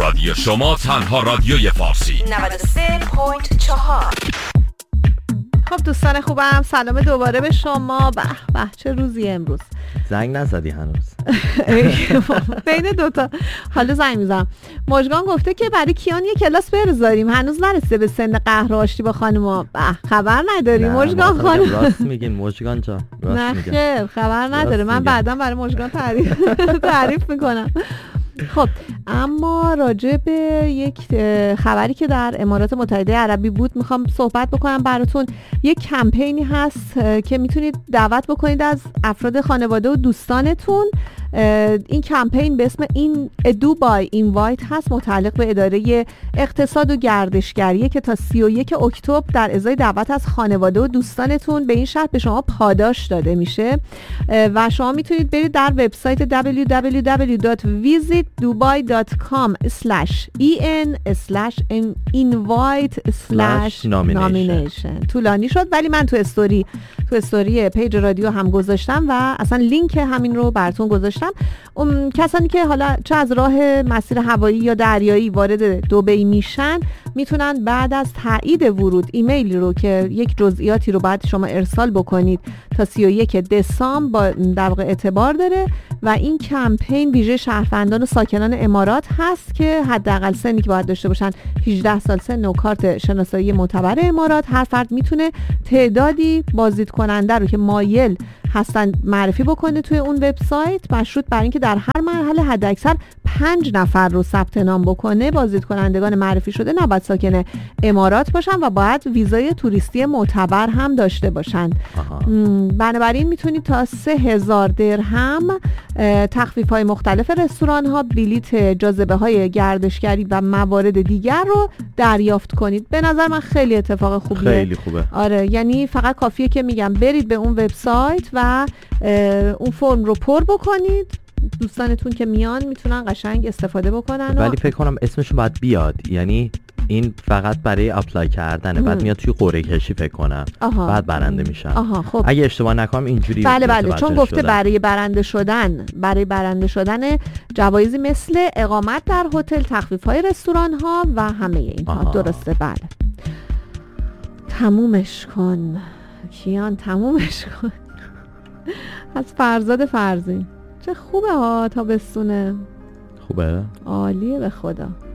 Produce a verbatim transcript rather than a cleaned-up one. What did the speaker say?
رادیو شما، تنها رادیوی فارسی. نود و سه ممیز چهار. خب دوستان خوبم، سلام دوباره به شما. به به چه روزی امروز. زنگ نزدی هنوز؟ بین دوتا حالا زنگ میزنم. مژگان گفته که برای کیان یه کلاس بذاریم، هنوز نرسیده به سن قهر و آشتی با خانوما. به خبر نداری مژگان خانم؟ راست میگین مژگان جان، راست نه میگین. خیر خبر نداره، من بعدا برای مژگان تعریف تعریف میکنم. خب اما راجع به یک خبری که در امارات متحده عربی بود میخوام صحبت بکنم براتون. یک کمپینی هست که میتونید دعوت بکنید از افراد خانواده و دوستانتون. این کمپین به اسم این دوبای اینوایت هست، متعلق به اداره اقتصاد و گردشگری که تا سی و یک اکتبر در ازای دعوت از خانواده و دوستانتون به این شهر به شما پاداش داده میشه و شما میتونید برید در وبسایت دبلیو دبلیو دبلیو دات ویزیت دوبای دات کام اسلش ای ان اسلش اینوایت اسلش نامینیشن. طولانی شد ولی من تو استوری تو استوری پیج رادیو هم گذاشتم و اصلا لینک همین رو براتون گذاشتم. ام، کسانی که حالا چه از راه مسیر هوایی یا دریایی وارد دبی میشن میتونن بعد از تایید ورود ایمیلی رو که یک جزئیاتی رو بعد شما ارسال بکنید تا سی و یک دسامبر با در واقع اعتبار داره و این کمپین ویژه شهروندان و ساکنان امارات هست که حداقل سنی که باید داشته باشن هجده سال سن و کارت شناسایی معتبر امارات. هر فرد میتونه تعدادی بازدید کننده رو که مایل هستن معرفی بکنه توی اون وبسایت، مشروط بر اینکه در هر مرحله حداکثر پنج نفر رو ثبت نام بکنه. بازدید کنندگان معرفی شده نباید ساکن امارات باشن و باید ویزای توریستی معتبر هم داشته باشن. بنابراین میتونید تا سه هزار درهم تخفیف های مختلف رستوران ها، بلیت جاذبه های گردشگری و موارد دیگر رو دریافت کنید. به نظر من خیلی اتفاق خوبیه. خیلی خوبه. آره، یعنی فقط کافیه که میگم برید به اون وبسایت و اون فرم رو پر بکنید. دوستانتون که میان میتونن قشنگ استفاده بکنن. ولی فکر کنم اسمشون باید بیاد، یعنی این فقط برای اپلای کردنه. بعد میاد توی قرعه کشی فکر کنم. آها. بعد برنده میشن. آها خب. اگه اشتباه نکنم اینجوری. بله بله، چون گفته شدن. برای برنده شدن برای برنده شدن جوایزی مثل اقامت در هتل، تخفیف‌های رستوران‌ها و همه اینها. آها. درسته بله. تمومش کن کیان، تمومش کن. از فرزاد فرزین. چه خوبه ها تابستونه. خوبه؟ عالیه به خدا.